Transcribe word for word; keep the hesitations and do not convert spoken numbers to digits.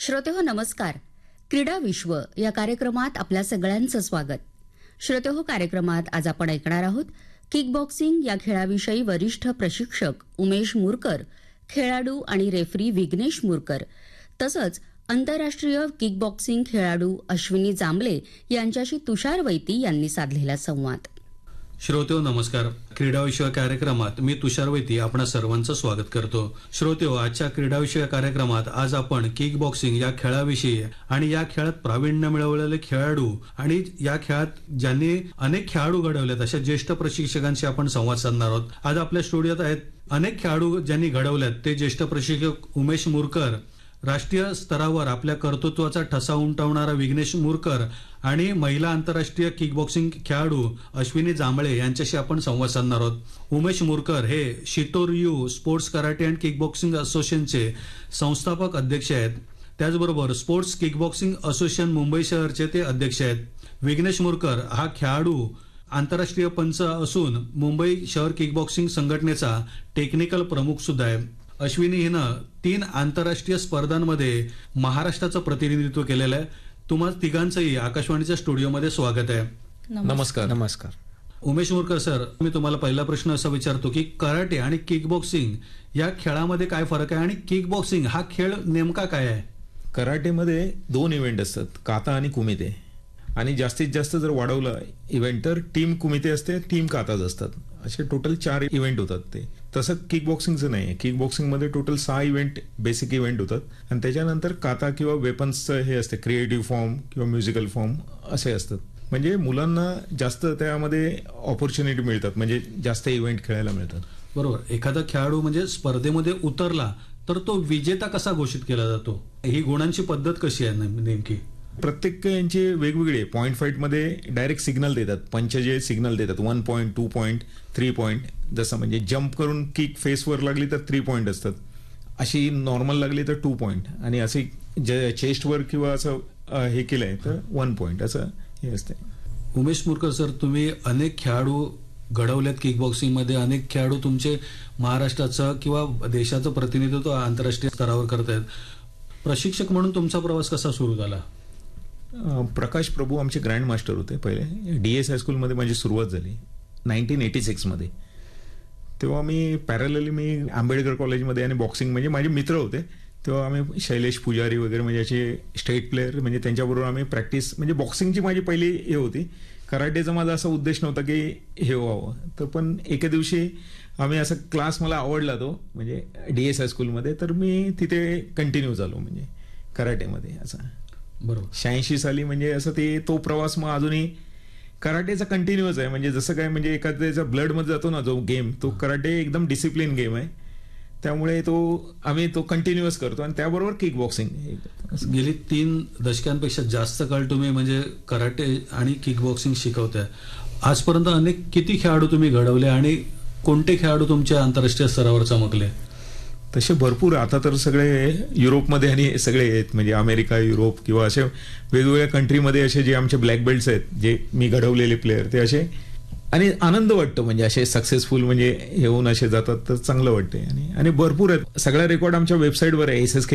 श्रोतेहो नमस्कार. क्रीडा विश्व या कार्यक्रमात आपल्या सगळ्यांचं स्वागत. श्रोतेहो कार्यक्रमात आज आपण ऐकणार आहोत किक बॉक्सिंग या खेळाविषयी वरिष्ठ प्रशिक्षक उमेश मुरकर, खेळाडू आणि रेफरी विघ्नेश मुरकर तसंच आंतरराष्ट्रीय किक बॉक्सिंग खेळाडू अश्विनी जांभळे यांच्याशी तुषार वैती यांनी साधलेला संवाद. श्रोतेहो नमस्कार. क्रीडाविषयक कार्यक्रमात मी तुषार वैती आपणा सर्वांचं स्वागत करतो. श्रोतेहो, आजच्या क्रीडाविषयक कार्यक्रमात आज आपण किक बॉक्सिंग या खेळाविषयी आणि या खेळात प्रावीण्य मिळवलेले खेळाडू आणि या खेळात ज्यांनी अनेक खेळाडू घडवलेत अशा ज्येष्ठ प्रशिक्षकांशी आपण संवाद साधणार आहोत. आज आपल्या स्टुडिओत आहेत अनेक खेळाडू ज्यांनी घडवलेत ते ज्येष्ठ प्रशिक्षक उमेश मुरकर, राष्ट्रीय स्तरावर आपल्या कर्तृत्वाचा ठसा उमटवणारा विघ्नेश मुरकर आणि महिला आंतरराष्ट्रीय किक बॉक्सिंग खेळाडू अश्विनी जांभळे यांच्याशी आपण संवाद साधणार आहोत. उमेश मुरकर हे शिटोरियू sports karate and kick boxing असोसिएशनचे संस्थापक अध्यक्ष आहेत. त्याचबरोबर sports kick boxing association Mumbai शहरचे ते अध्यक्ष आहेत. विघ्नेश मुरकर हा खेळाडू आंतरराष्ट्रीय पंच असून मुंबई शहर किक बॉक्सिंग संघटनेचा टेक्निकल प्रमुख सुद्धा आहे. अश्विनी हिनं तीन आंतरराष्ट्रीय स्पर्धांमध्ये महाराष्ट्राचं प्रतिनिधित्व केलेलं आहे. तुम्हा तिघांचंही आकाशवाणीच्या स्टुडिओमध्ये स्वागत आहे. नमस्कार. नमस्कार. उमेश मुरकर सर, मी तुम्हाला पहिला प्रश्न असा विचारतो की कराटे आणि किक बॉक्सिंग या खेळामध्ये काय फरक आहे आणि किक बॉक्सिंग हा खेळ नेमका काय आहे? कराटेमध्ये दोन इव्हेंट असतात, काता आणि कुमिते. आणि जास्तीत जास्त जर वाढवलं इव्हेंट तर टीम कुमिते असते, टीम काताज असतात. असे टोटल चार इव्हेंट होतात. ते तसं किक बॉक्सिंगचं नाही. किक बॉक्सिंगमध्ये टोटल सहा इव्हेंट बेसिक इव्हेंट होतात आणि त्याच्यानंतर काता किंवा वेपन्सचं हे असते, क्रिएटिव्ह फॉर्म किंवा म्युझिकल फॉर्म असे असतात. म्हणजे मुलांना जास्त त्यामध्ये ऑपॉर्च्युनिटी मिळतात, म्हणजे जास्त इव्हेंट खेळायला मिळतात. बरोबर. एखादा खेळाडू म्हणजे स्पर्धेमध्ये उतरला तर तो विजेता कसा घोषित केला जातो? ही गुणांची पद्धत कशी आहे नेमकी? प्रत्येक यांचे वेगवेगळे पॉईंट फाईटमध्ये डायरेक्ट सिग्नल देतात. पंच जे सिग्नल देतात one point two point three point. जसं म्हणजे जम्प करून किक फेसवर लागली तर थ्री पॉईंट असतात, अशी नॉर्मल लागली तर टू पॉईंट आणि असे चेस्टवर किंवा असं हे केलंय तर वन पॉईंट असं हे असते. उमेश मुरकर सर, तुम्ही अनेक खेळाडू घडवलेत किक बॉक्सिंगमध्ये. अनेक खेळाडू तुमचे महाराष्ट्राचं किंवा देशाचं प्रतिनिधित्व आंतरराष्ट्रीय स्तरावर करतायत. प्रशिक्षक म्हणून तुमचा प्रवास कसा सुरू झाला? प्रकाश प्रभू आमचे ग्रँड मास्टर होते पहिले. डीएस हायस्कूलमध्ये माझी सुरुवात झाली नाईन्टीन एटी सिक्समध्ये. तेव्हा मी पॅरलली मी आंबेडकर कॉलेजमध्ये आणि बॉक्सिंग म्हणजे माझे मित्र होते. तेव्हा आम्ही शैलेश पुजारी वगैरे म्हणजे असे स्टेट प्लेअर म्हणजे त्यांच्याबरोबर आम्ही प्रॅक्टिस म्हणजे बॉक्सिंगची माझी पहिली हे होती. कराटेचा माझा असा उद्देश नव्हता की हे व्हावं. तर पण एके दिवशी आम्ही असा क्लास मला आवडला तो म्हणजे डीएस हायस्कूलमध्ये, तर मी तिथे कंटिन्यू झालो म्हणजे कराटेमध्ये असा. बरोबर. शहाऐंशी साली म्हणजे असं ते तो प्रवास मग अजूनही कराटेचा कंटिन्यूअस आहे. म्हणजे जसं काय म्हणजे एखाद्याचा ब्लडमध्ये जातो ना जो गेम, तो कराटे एकदम डिसिप्लिन गेम आहे. त्यामुळे तो आम्ही तो कंटिन्युअस करतो आणि त्याबरोबर किक बॉक्सिंग. गेली तीन दशकांपेक्षा जास्त काळ तुम्ही म्हणजे कराटे आणि किक बॉक्सिंग शिकवताय. आजपर्यंत अनेक किती खेळाडू तुम्ही घडवले आणि कोणते खेळाडू तुमच्या आंतरराष्ट्रीय स्तरावर चमकले? तसे भरपूर. आता तर सगळे युरोपमध्ये आणि सगळे आहेत म्हणजे अमेरिका, युरोप किंवा असे वेगवेगळ्या कंट्रीमध्ये असे जे आमचे ब्लॅक बेल्ट्स आहेत जे मी घडवलेले प्लेअर ते असे. आणि आनंद वाटतो म्हणजे असे सक्सेसफुल म्हणजे येऊन असे जातात तर चांगलं वाटते. आणि आणि भरपूर आहेत. सगळा रेकॉर्ड आमच्या वेबसाईटवर आहे एस एस के